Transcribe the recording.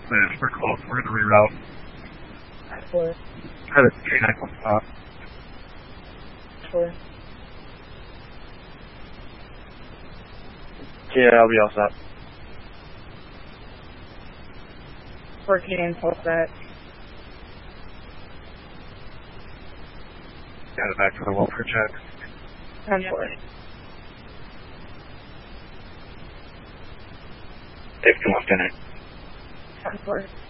Smash, we're close. We're gonna reroute. Four. Had a K9 on top. Four. Yeah, I'll be all set. 14 full set. Got it back to the welfare check. 10-4. Take 2 off dinner. 10-4.